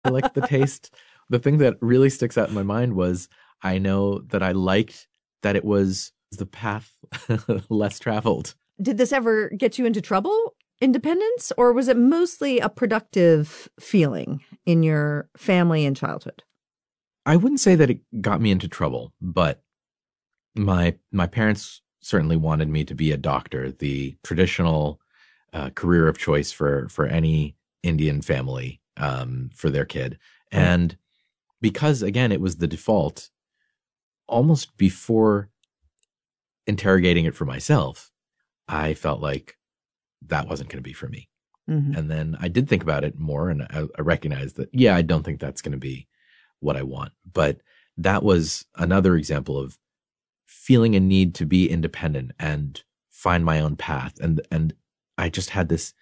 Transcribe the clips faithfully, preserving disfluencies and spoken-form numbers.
I liked the taste. The thing that really sticks out in my mind was I know that I liked that it was the path less traveled. Did this ever get you into trouble, independence, or was it mostly a productive feeling in your family and childhood? I wouldn't say that it got me into trouble, but my my parents certainly wanted me to be a doctor, the traditional uh, career of choice for for any Indian family um, for their kid. And because, again, it was the default, almost before interrogating it for myself, I felt like that wasn't going to be for me. Mm-hmm. And then I did think about it more, and I, I recognized that, yeah, I don't think that's going to be what I want. But that was another example of feeling a need to be independent and find my own path. And, and I just had this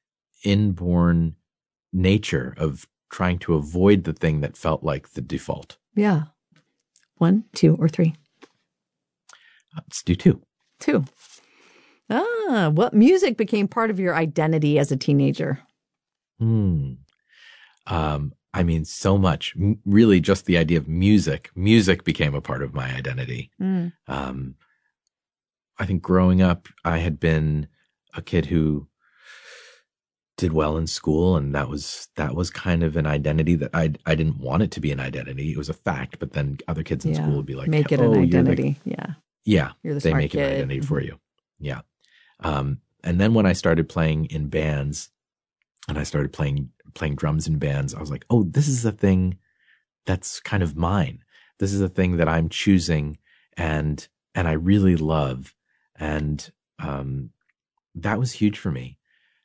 inborn nature of trying to avoid the thing that felt like the default. Yeah. One, two, or three? Let's do two. Two. Ah, what music became part of your identity as a teenager? Hmm. Um, I mean, so much. M- really, just the idea of music. Music became a part of my identity. Mm. Um, I think growing up, I had been a kid who did well in school, and that was that was kind of an identity that I I didn't want it to be an identity. It was a fact, but then other kids in yeah. school would be like, make it oh, an identity. The, yeah, yeah, you're the they smart make kid. an identity mm-hmm. for you. Yeah, um, and then when I started playing in bands, and I started playing playing drums in bands, I was like, oh, this is a thing that's kind of mine. This is a thing that I'm choosing, and and I really love, and um, that was huge for me.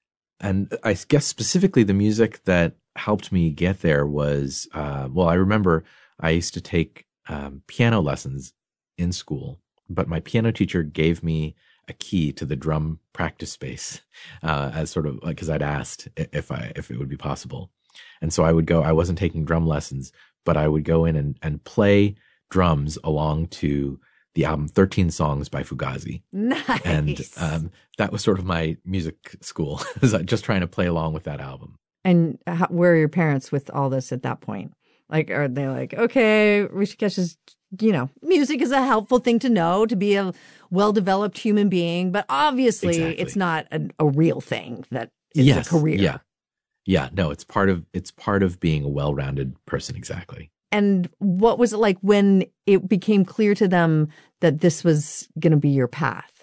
And I guess specifically the music that helped me get there was, uh, well, I remember I used to take um, piano lessons in school, but my piano teacher gave me a key to the drum practice space uh, as sort of like, because I'd asked if I if it would be possible. And so I would go, I wasn't taking drum lessons, but I would go in and, and play drums along to the album thirteen Songs by Fugazi. Nice. And um, that was sort of my music school, just trying to play along with that album. And how, where are your parents with all this at that point? Like, are they like, okay, Rishikesh is, you know, music is a helpful thing to know, to be a well-developed human being, but obviously exactly. it's not a, a real thing that is yes. a career. Yeah. Yeah. No, it's part of, it's part of being a well-rounded person. Exactly. And what was it like when it became clear to them that this was going to be your path?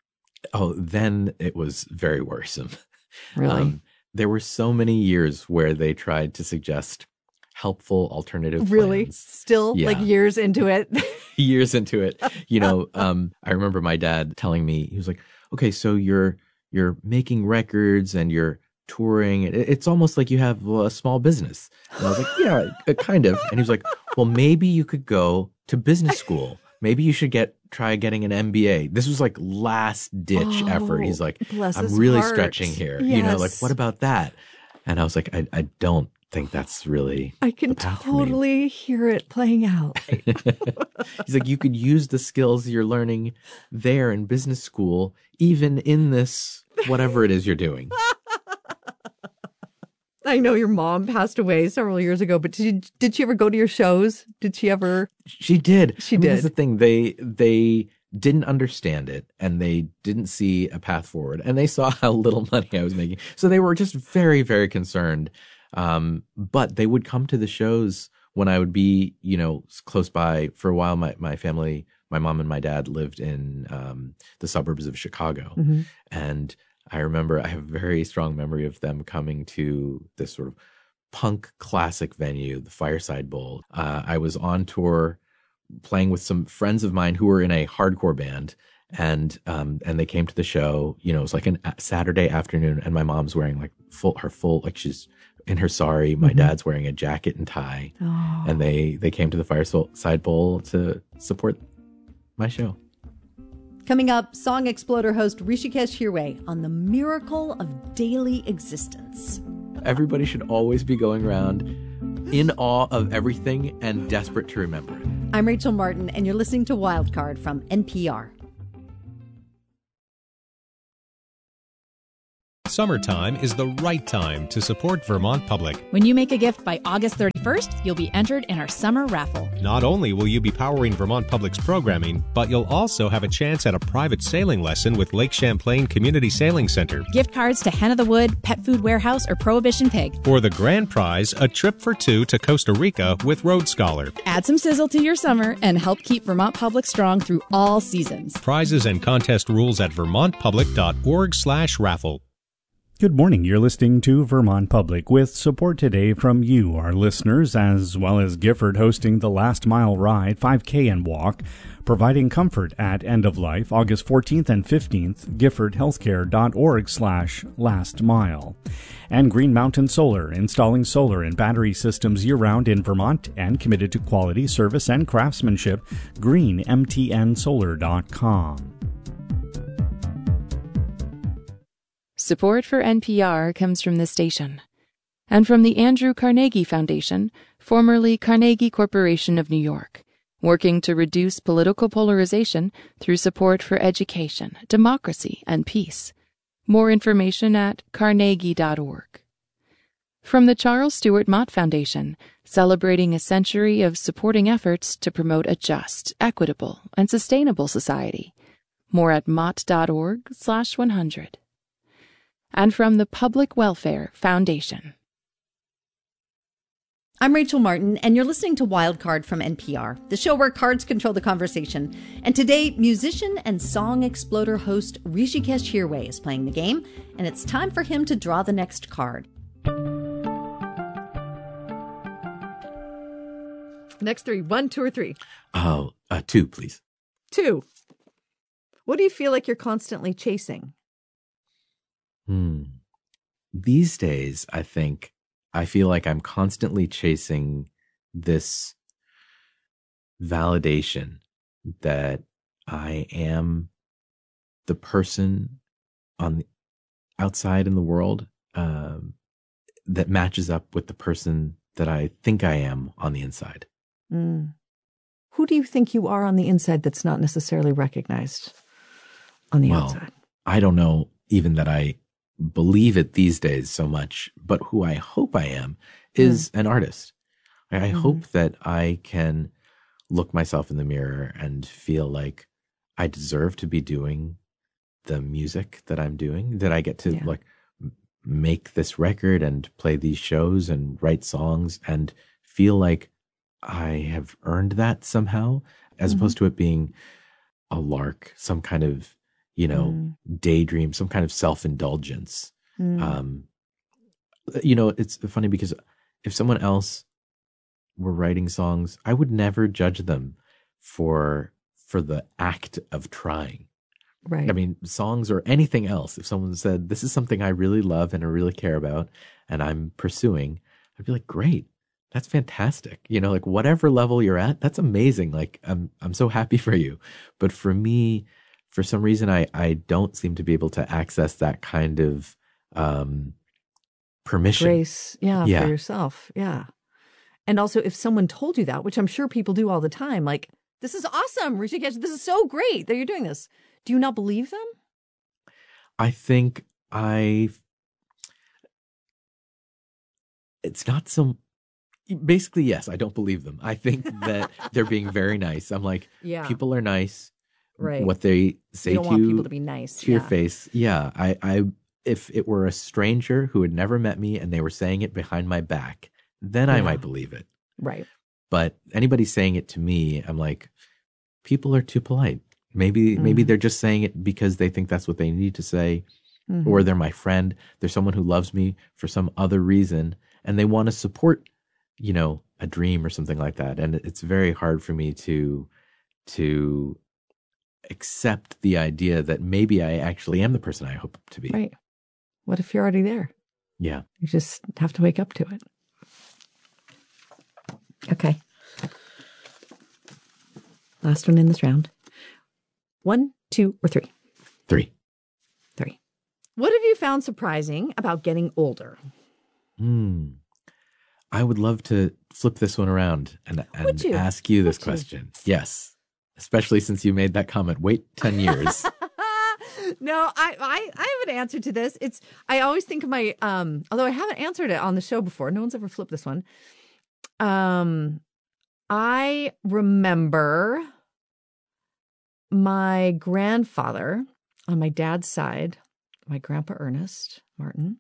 Oh, then it was very worrisome. Really? Um, there were so many years where they tried to suggest helpful alternative really? plans. Still yeah. like years into it? years into it. You know, um, I remember my dad telling me, he was like, okay, so you're, you're making records and you're touring. It's almost like you have a small business. And I was like, yeah, kind of. And he was like, well, maybe you could go to business school. Maybe you should get try getting an M B A. This was like last ditch oh, effort. He's like, I'm really heart. stretching here. Yes. You know, like, what about that? And I was like, I, I don't think that's really I can totally hear it playing out. He's like, you could use the skills you're learning there in business school, even in this, whatever it is you're doing. I know your mom passed away several years ago, but did, you, did she ever go to your shows? Did she ever? She did. She I mean, did. That's the thing. They, they didn't understand it, and they didn't see a path forward, and they saw how little money I was making. So they were just very, very concerned. Um, but they would come to the shows when I would be, you know, close by. For a while, my, my family, my mom and my dad lived in um, the suburbs of Chicago. Mm-hmm. And I remember I have a very strong memory of them coming to this sort of punk classic venue, the Fireside Bowl. Uh, I was on tour playing with some friends of mine who were in a hardcore band. And um, and they came to the show. You know, it was like a Saturday afternoon, and my mom's wearing like full her full like she's in her sari. My mm-hmm. dad's wearing a jacket and tie, oh. and they they came to the Fireside Bowl to support my show. Coming up, Song Exploder host Rishikesh Hirway on the miracle of daily existence. Everybody should always be going around in awe of everything and desperate to remember it. I'm Rachel Martin, and you're listening to Wildcard from N P R. Summertime is the right time to support Vermont Public. When you make a gift by August thirty-first, you'll be entered in our summer raffle. Not only will you be powering Vermont Public's programming, but you'll also have a chance at a private sailing lesson with Lake Champlain Community Sailing Center. Gift cards to Hen of the Wood, Pet Food Warehouse, or Prohibition Pig. For the grand prize, a trip for two to Costa Rica with Road Scholar. Add some sizzle to your summer and help keep Vermont Public strong through all seasons. Prizes and contest rules at vermontpublic.org slash raffle. Good morning. You're listening to Vermont Public with support today from you, our listeners, as well as Gifford hosting the Last Mile Ride, five K and Walk, providing comfort at End of Life, August fourteenth and fifteenth, giffordhealthcare.org slash last mile. And Green Mountain Solar, installing solar and battery systems year-round in Vermont and committed to quality, service, and craftsmanship, green m t n solar dot com. Support for N P R comes from this station and from the Andrew Carnegie Foundation, formerly Carnegie Corporation of New York, working to reduce political polarization through support for education, democracy, and peace. More information at carnegie dot org. From the Charles Stewart Mott Foundation, celebrating a century of supporting efforts to promote a just, equitable, and sustainable society. More at mott.org slash 100. And from the Public Welfare Foundation. I'm Rachel Martin, and you're listening to Wildcard from N P R, the show where cards control the conversation. And today, musician and song exploder host Rishikesh Hirway is playing the game, and it's time for him to draw the next card. Next three. One, two, or three? Oh, uh, two, please. Two. What do you feel like you're constantly chasing? Hmm. These days, I think I feel like I'm constantly chasing this validation that I am the person on the outside in the world um, that matches up with the person that I think I am on the inside. Mm. Who do you think you are on the inside that's not necessarily recognized on the well, outside? I don't know even that I believe it these days so much, but who I hope I am is mm. an artist. I mm-hmm. hope that I can look myself in the mirror and feel like I deserve to be doing the music that I'm doing, that I get to yeah. like make this record and play these shows and write songs and feel like I have earned that somehow, as mm-hmm. opposed to it being a lark, some kind of you know, mm. daydream, some kind of self-indulgence. Mm. Um, you know, it's funny because if someone else were writing songs, I would never judge them for for the act of trying. Right. I mean, songs or anything else. If someone said, this is something I really love and I really care about and I'm pursuing, I'd be like, great. That's fantastic. You know, like whatever level you're at, that's amazing. Like I'm I'm so happy for you. But for me, for some reason, I, I don't seem to be able to access that kind of um, permission. Grace, yeah, yeah, for yourself, yeah. And also, if someone told you that, which I'm sure people do all the time, like, this is awesome, Rishikesh, this is so great that you're doing this. Do you not believe them? I think I... It's not so... Basically, yes, I don't believe them. I think that they're being very nice. I'm like, yeah. people are nice. Right. What they say you don't to want you people to be nice to yeah. your face. Yeah. I, I, if it were a stranger who had never met me and they were saying it behind my back, then yeah. I might believe it. Right. But anybody saying it to me, I'm like, people are too polite. Maybe, mm-hmm. maybe they're just saying it because they think that's what they need to say, mm-hmm. or they're my friend. They're someone who loves me for some other reason, and they want to support, you know, a dream or something like that. And it's very hard for me to, to. accept the idea that maybe I actually am the person I hope to be. Right. What if you're already there? Yeah. You just have to wake up to it. Okay. Last one in this round. One, two, or three? Three. Three. What have you found surprising about getting older? Hmm. I would love to flip this one around and, and you? ask you this would question. You? Yes. Especially since you made that comment. Wait ten years. No, I, I, I have an answer to this. It's I always think of my um although I haven't answered it on the show before. No one's ever flipped this one. Um I remember my grandfather on my dad's side, my grandpa Ernest Martin.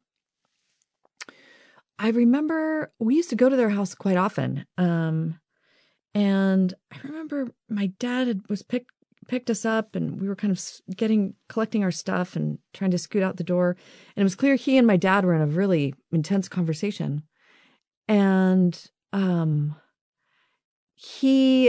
I remember we used to go to their house quite often. Um and I remember my dad had, was picked picked us up and we were kind of getting, collecting our stuff and trying to scoot out the door. And it was clear he and my dad were in a really intense conversation. And um, he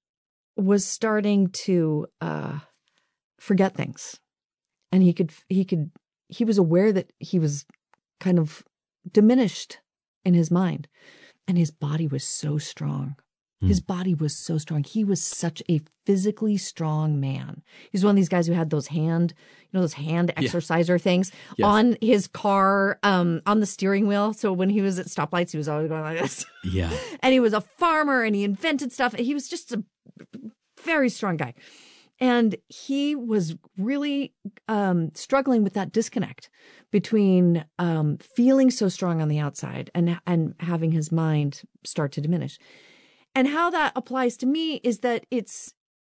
was starting to uh, forget things. And he could, he could, he was aware that he was kind of diminished in his mind. And his body was so strong. His body was so strong. He was such a physically strong man. He's one of these guys who had those hand, you know, those hand exerciser yeah. things yes. on his car, um, on the steering wheel. So when he was at stoplights, he was always going like this. Yeah. And he was a farmer and he invented stuff. He was just a very strong guy. And he was really um, struggling with that disconnect between um, feeling so strong on the outside and and having his mind start to diminish. And how that applies to me is that it's,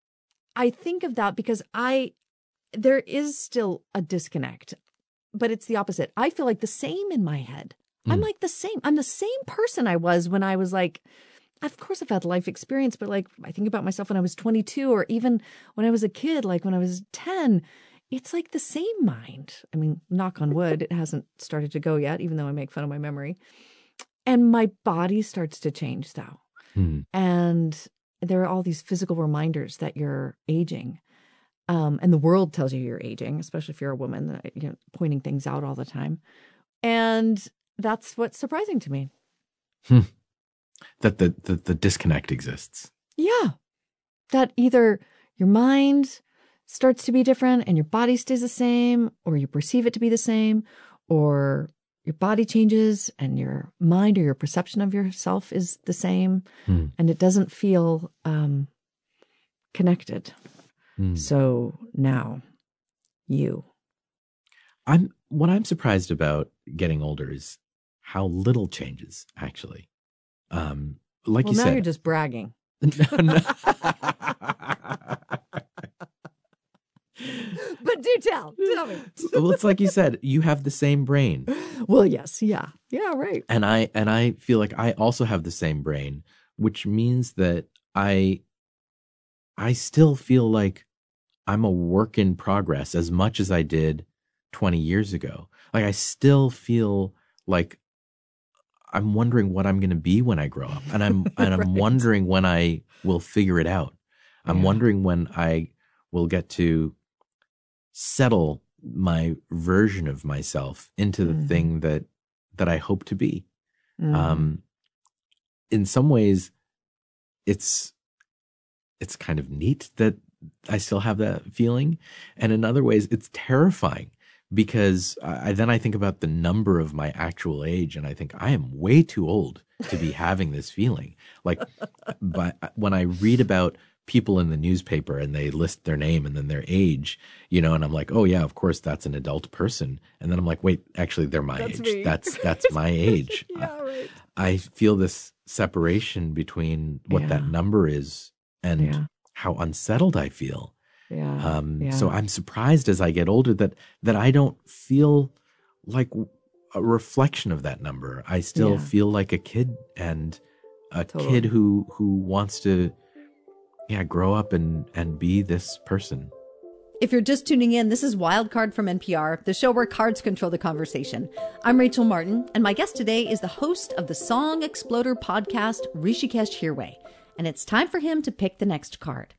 I think of that because I, there is still a disconnect, but it's the opposite. I feel like the same in my head. Mm. I'm like the same. I'm the same person I was when I was like, of course I've had life experience, but like I think about myself when I was twenty-two or even when I was a kid, like when I was ten, it's like the same mind. I mean, knock on wood, it hasn't started to go yet, even though I make fun of my memory. And my body starts to change though. Hmm. And there are all these physical reminders that you're aging. Um, and the world tells you you're aging, especially if you're a woman, that, you know, pointing things out all the time. And that's what's surprising to me. Hmm. That the, the, the disconnect exists. Yeah. That either your mind starts to be different and your body stays the same, or you perceive it to be the same, or your body changes and your mind or your perception of yourself is the same. Hmm. And it doesn't feel um, connected. Hmm. So now you. I'm what I'm surprised about getting older is how little changes, actually. Um, like well, you now said. You're just bragging. no, no. But do tell, tell me. Well, it's like you said, you have the same brain. Well, yes, yeah, yeah, right. And I and I feel like I also have the same brain, which means that I I still feel like I'm a work in progress as much as I did twenty years ago. Like I still feel like I'm wondering what I'm going to be when I grow up, and I'm and I'm right. wondering when I will figure it out. I'm yeah. wondering when I will get to settle my version of myself into the mm. thing that that I hope to be. Mm. Um, in some ways, it's it's kind of neat that I still have that feeling, and in other ways, it's terrifying because I, then I think about the number of my actual age, and I think I am way too old to be having this feeling. Like, but when I read about people in the newspaper and they list their name and then their age, you know, and I'm like, oh yeah, of course that's an adult person. And then I'm like, wait, actually they're my that's age. Me. That's, that's my age. Yeah, right. I, I feel this separation between what yeah. that number is and yeah. how unsettled I feel. Yeah. Um, yeah. So I'm surprised as I get older that, that I don't feel like a reflection of that number. I still yeah. feel like a kid and a totally. kid who, who wants to, yeah, grow up and, and be this person. If you're just tuning in, this is Wildcard from N P R, the show where cards control the conversation. I'm Rachel Martin, and my guest today is the host of the Song Exploder podcast, Rishikesh Hirway. And it's time for him to pick the next card.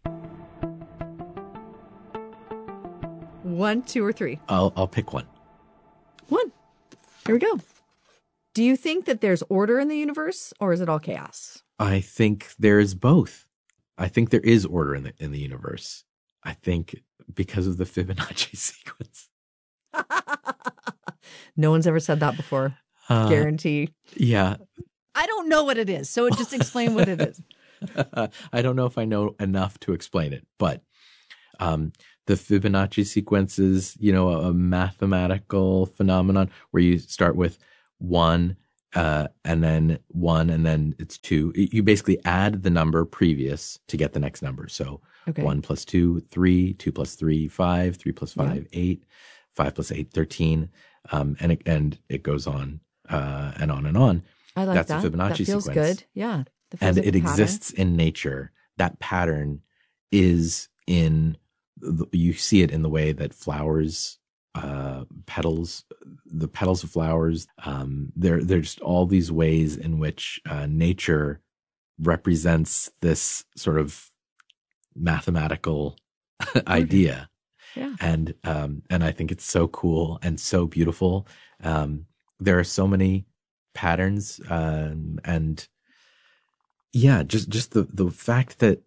One, two, or three? I'll I'll pick one. One. Here we go. Do you think that there's order in the universe, or is it all chaos? I think there's both. I think there is order in the in the universe. I think because of the Fibonacci sequence. No one's ever said that before. Uh, Guarantee. Yeah. I don't know what it is, so just explain what it is. I don't know if I know enough to explain it, but um, the Fibonacci sequence is, you know, a, a mathematical phenomenon where you start with one, uh, and then one, and then it's two. You basically add the number previous to get the next number. So Okay. one plus two, three, two plus three, five, three plus five, eight, five plus eight, thirteen. Um, and it, and it goes on, uh, and on and on. I like That's that. a Fibonacci that feels sequence. good. Yeah. That feels And like it a pattern. exists in nature. That pattern is in, the, you see it in the way that flowers, uh, petals, the petals of flowers. Um, there, there's all these ways in which uh, nature represents this sort of mathematical idea. Yeah. And, um, and I think it's so cool and so beautiful. Um, there are so many patterns, um, and yeah, just, just the, the fact that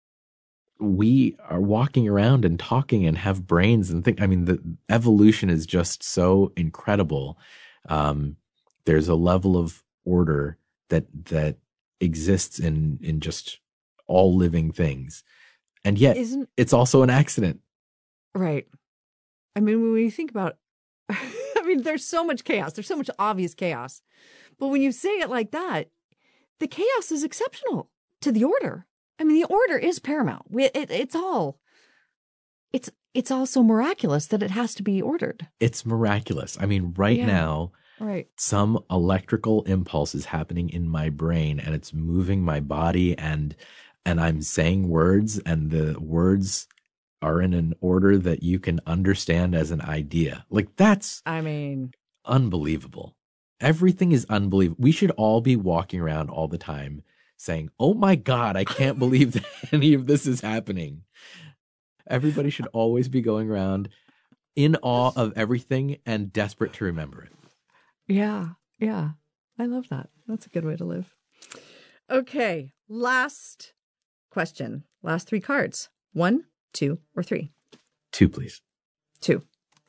we are walking around and talking and have brains and think, I mean, the evolution is just so incredible. Um, there's a level of order that, that exists in, in just all living things. And yet Isn't it's also an accident. right. I mean, when you think about, I mean, there's so much chaos. There's so much obvious chaos. But when you say it like that, the chaos is exceptional to the order. I mean, the order is paramount. We, it, it's all, it's, it's all so miraculous that it has to be ordered. It's miraculous. I mean, right Yeah. now, Right. some electrical impulse is happening in my brain and it's moving my body, and, and I'm saying words, and the words are in an order that you can understand as an idea. Like, that's I mean, unbelievable. Everything is unbelievable. We should all be walking around all the time saying, oh my God, I can't believe that any of this is happening. Everybody should always be going around in awe of everything and desperate to remember it. yeah, yeah. I love that. That's a good way to live. Okay. Last question. Last three cards. One, two, or three? Two, please. Two.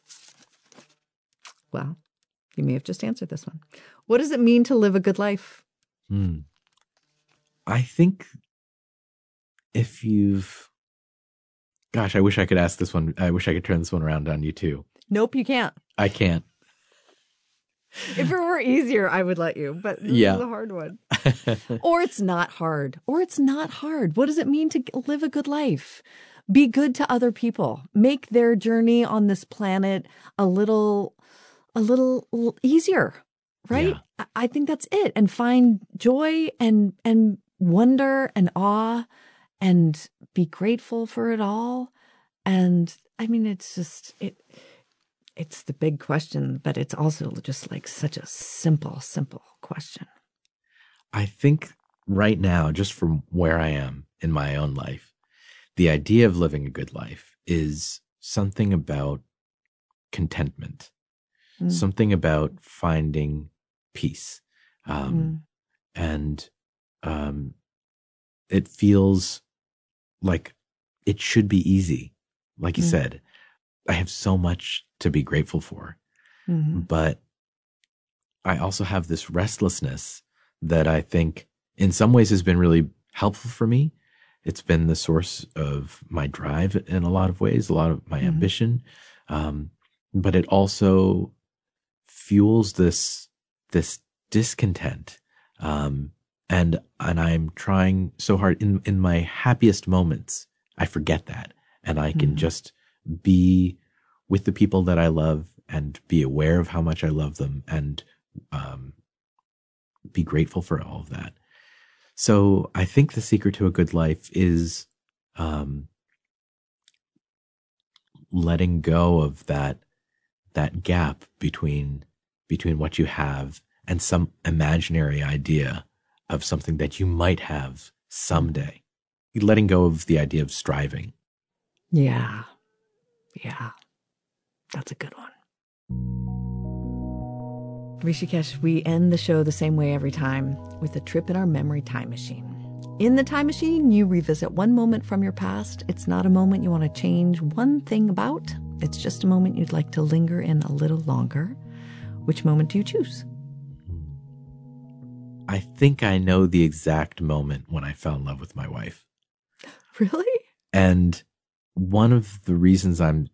Well, you may have just answered this one. What does it mean to live a good life? Hmm. I think if you've, gosh, I wish I could ask this one. I wish I could turn this one around on you too. Nope, you can't. I can't. If it were easier, I would let you, but this Yeah. is a hard one. Or it's not hard. Or it's not hard. What does it mean to live a good life? Be good to other people. Make their journey on this planet a little, a little l- easier, right? Yeah. I- I think that's it. And find joy and and wonder and awe, and be grateful for it all. And I mean, it's just it. It's the big question, but it's also just like such a simple, simple question. I think right now, just from where I am in my own life, the idea of living a good life is something about contentment, Mm. something about finding peace. Um, Mm. and um, it feels like it should be easy. Like you Mm. said, I have so much to be grateful for, Mhm. but I also have this restlessness that I think in some ways has been really helpful for me. It's been the source of my drive in a lot of ways, a lot of my Mhm. ambition. Um, but it also fuels this, this discontent. Um, and, and I'm trying so hard in, in my happiest moments, I forget that, and I can Mhm. just be with the people that I love and be aware of how much I love them, and, um, be grateful for all of that. So I think the secret to a good life is, um, letting go of that, that gap between, between what you have and some imaginary idea of something that you might have someday. Letting go of the idea of striving. Yeah. Yeah. That's a good one. Rishikesh, we end the show the same way every time, with a trip in our memory time machine. In the time machine, you revisit one moment from your past. It's not a moment you want to change one thing about. It's just a moment you'd like to linger in a little longer. Which moment do you choose? I think I know the exact moment when I fell in love with my wife. Really? And one of the reasons I'm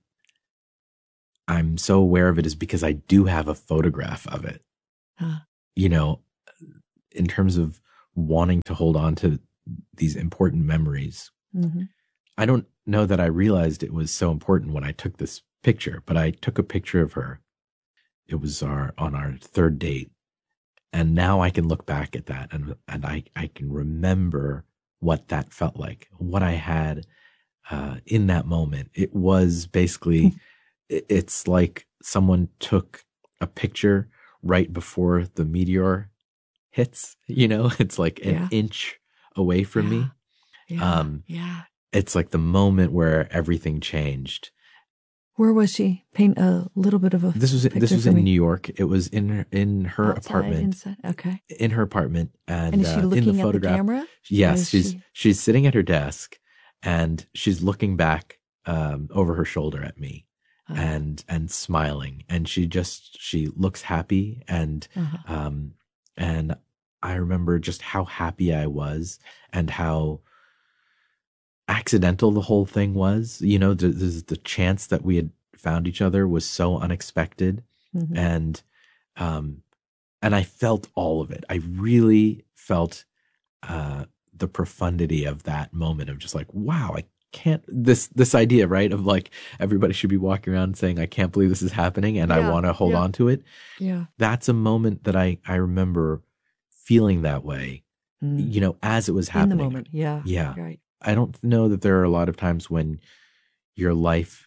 I'm so aware of it is because I do have a photograph of it. Huh. You know, in terms of wanting to hold on to these important memories. Mm-hmm. I don't know that I realized it was so important when I took this picture, but I took a picture of her. It was our on our third date. And now I can look back at that and and I, I can remember what that felt like, what I had uh, in that moment. It was basically, it, it's like someone took a picture right before the meteor hits, you know, it's like an Yeah. inch away from Yeah. me. Yeah. Um, yeah. It's like the moment where everything changed. Where was she? Paint a little bit of a. This was this picture was for in me. New York. It was in her, in her Outside, apartment. Inside. Okay. In her apartment, and, And is she uh, in looking the at the photograph, camera? Or yes, is she's she- she's sitting at her desk, and she's looking back um, over her shoulder at me, Uh-huh. and and smiling, and she just she looks happy, and Uh-huh. um, and I remember just how happy I was, and how accidental the whole thing was. You know, the the, the chance that we had found each other was so unexpected. Mhm. And um and I felt all of it. I really felt uh the profundity of that moment of just like, wow, I can't this this idea, right, of like everybody should be walking around saying, I can't believe this is happening and I Yeah, want to hold yeah. on to it. Yeah. That's a moment that I I remember feeling that way, Mm. you know, as it was In happening. the moment. Yeah. Yeah. Right. I don't know that there are a lot of times when your life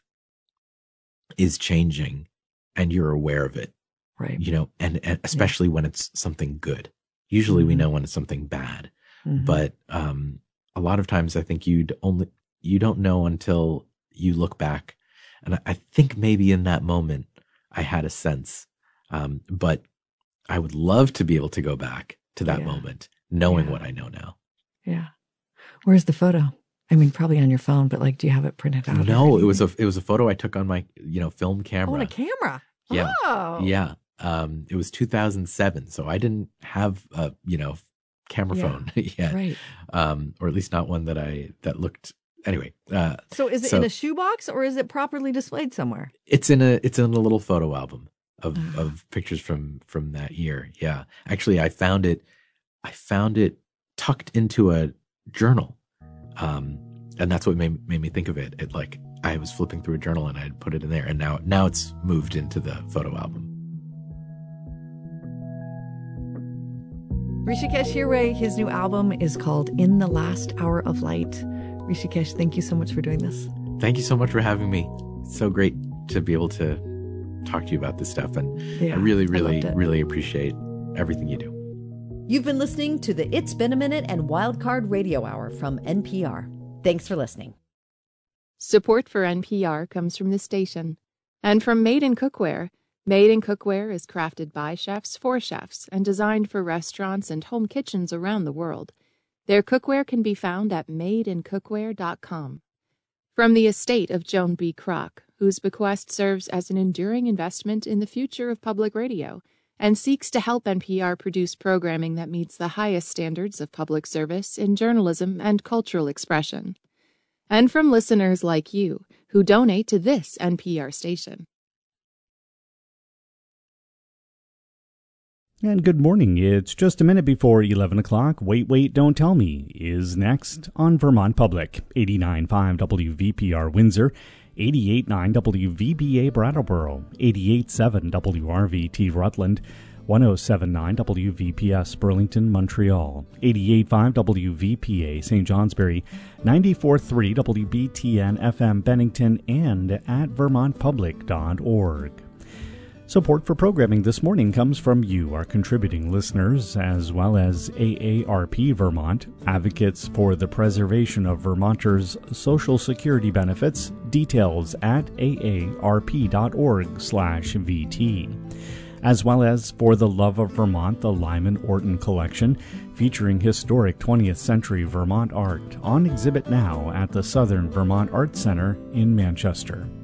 is changing and you're aware of it, Right. you know, and, and especially when it's something good. Usually we Mhm. know when it's something bad, Mhm. but um, a lot of times I think you'd only, you don't know until you look back. And I, I think maybe in that moment I had a sense, um, but I would love to be able to go back to that Yeah. moment, knowing Yeah. what I know now. Yeah. Where's the photo? I mean, probably on your phone, but like, do you have it printed out? or No, it was a, anything? it was a photo I took on my, you know, film camera. Oh, on a camera. Yeah. Oh. Yeah. Um, it was two thousand seven. So I didn't have a, you know, camera Yeah. phone yet. Right. Um, or at least not one that I, that looked, anyway, uh, So is it So- in a shoebox or is it properly displayed somewhere? it's in a, it's in a little photo album of, Ah. of pictures from, from that year. Yeah. Actually, I found it, I found it tucked into a journal. Um, and that's what made, made me think of it. It like, I was flipping through a journal and I had put it in there, and now, now it's moved into the photo album. Rishikesh Hirway, his new album is called In the Last Hour of Light. Rishikesh, thank you so much for doing this. Thank you so much for having me. It's so great to be able to talk to you about this stuff. And Yeah, I really, I really, loved it. really appreciate everything you do. You've been listening to the It's Been a Minute and Wildcard Radio Hour from N P R. Thanks for listening. Support for N P R comes from the station and from Made in Cookware. Made in Cookware is crafted by chefs for chefs and designed for restaurants and home kitchens around the world. Their cookware can be found at made in cookware dot com. From the estate of Joan B. Kroc, whose bequest serves as an enduring investment in the future of public radio and seeks to help N P R produce programming that meets the highest standards of public service in journalism and cultural expression. And from listeners like you who donate to this N P R station. And good morning. It's just a minute before eleven o'clock. Wait, Wait, Don't Tell Me is next on Vermont Public. eighty-nine point five W V P R Windsor, eighty-eight point nine W V B A Brattleboro, eighty-eight point seven W R V T Rutland, one oh seven point nine W V P S Burlington, Montreal, eighty-eight point five W V P A Saint Johnsbury, ninety-four point three W B T N F M Bennington, and at vermont public dot org. Support for programming this morning comes from you, our contributing listeners, as well as A A R P Vermont, advocates for the preservation of Vermonters' social security benefits. Details at A A R P dot org slash V T. As well as For the Love of Vermont, the Lyman Orton Collection, featuring historic twentieth century Vermont art, on exhibit now at the Southern Vermont Arts Center in Manchester.